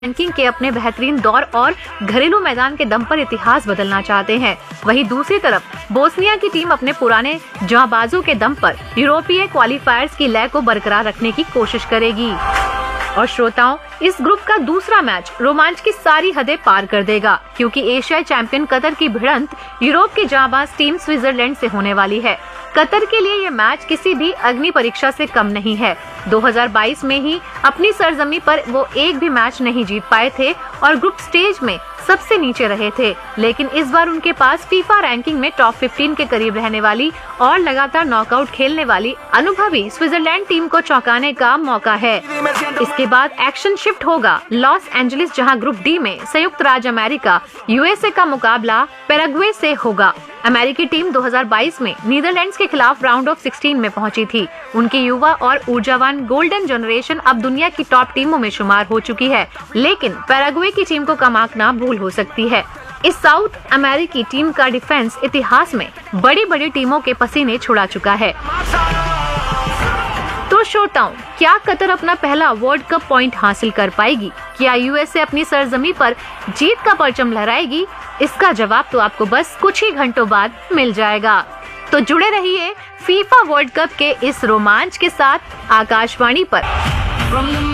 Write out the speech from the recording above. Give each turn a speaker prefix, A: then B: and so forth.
A: Ranking के अपने बेहतरीन दौर और घरेलू मैदान के दम पर इतिहास बदलना चाहते हैं। वहीं दूसरी तरफ बोस्निया की टीम अपने पुराने जांबाजों के दम पर यूरोपीय क्वालिफायर्स की लय को बरकरार रखने की कोशिश करेगी। और श्रोताओं, इस ग्रुप का दूसरा मैच रोमांच की सारी हदें पार कर देगा, क्योंकि एशियाई चैंपियन कतर की भिड़ंत यूरोप की जांबाज टीम स्विट्जरलैंड से होने वाली है। कतर के लिए ये मैच किसी भी अग्नि परीक्षा से कम नहीं है। 2022 में ही अपनी सरजमी पर वो एक भी मैच नहीं जीत पाए थे और ग्रुप स्टेज में सबसे नीचे रहे थे, लेकिन इस बार उनके पास फीफा रैंकिंग में टॉप 15 के करीब रहने वाली और लगातार नॉकआउट खेलने वाली अनुभवी स्विट्जरलैंड टीम को चौंकाने का मौका है। इसके बाद एक्शन शिफ्ट होगा लॉस एंजलिस, जहां ग्रुप डी में संयुक्त राज्य अमेरिका यूएसए का मुकाबला पैराग्वे से होगा। अमेरिकी टीम 2022 में नीदरलैंड्स के खिलाफ राउंड ऑफ 16 में पहुंची थी। उनकी युवा और ऊर्जावान गोल्डन जनरेशन अब दुनिया की टॉप टीमों में शुमार हो चुकी है, लेकिन पैराग्वे की टीम को कम आंकना भूल हो सकती है। इस साउथ अमेरिकी टीम का डिफेंस इतिहास में बड़ी बड़ी टीमों के पसीने छुड़ा चुका है। तो श्रोताओं, क्या कतर अपना पहला वर्ल्ड कप पॉइंट हासिल कर पाएगी? क्या यूएसए अपनी सरजमी पर जीत का परचम लहराएगी? इसका जवाब तो आपको बस कुछ ही घंटों बाद मिल जाएगा। तो जुड़े रहिए फीफा वर्ल्ड कप के इस रोमांच के साथ आकाशवाणी पर।